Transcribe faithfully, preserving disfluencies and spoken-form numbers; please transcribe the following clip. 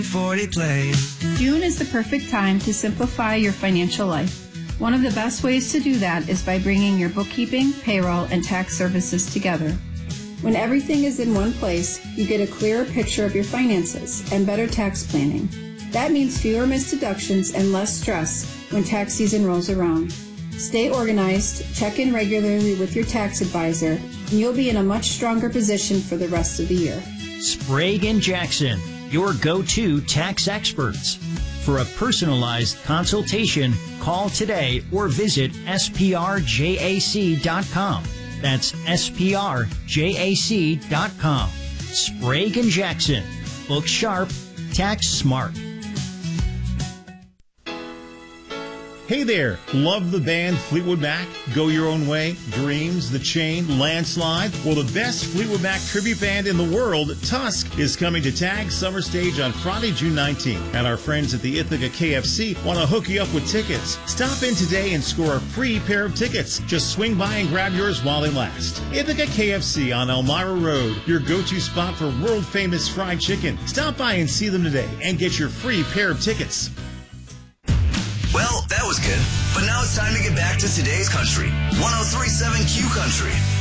forty play. June is the perfect time to simplify your financial life. One of the best ways to do that is by bringing your bookkeeping, payroll, and tax services together. When everything is in one place, you get a clearer picture of your finances and better tax planning. That means fewer missed deductions and less stress when tax season rolls around. Stay organized, check in regularly with your tax advisor, and you'll be in a much stronger position for the rest of the year. Sprague and Jackson, your go-to tax experts. For a personalized consultation, call today or visit S P R J A C dot com. That's S P R J A C dot com. Sprague and Jackson. Book sharp, tax smart. Hey there, love the band Fleetwood Mac? Go Your Own Way, Dreams, The Chain, Landslide? Well, the best Fleetwood Mac tribute band in the world, Tusk, is coming to Tag Summer Stage on Friday, June nineteenth. And our friends at the Ithaca K F C want to hook you up with tickets. Stop in today and score a free pair of tickets. Just swing by and grab yours while they last. Ithaca K F C on Elmira Road, your go-to spot for world-famous fried chicken. Stop by and see them today and get your free pair of tickets. Well, that was good. But now it's time to get back to today's country. one oh three point seven Q Country.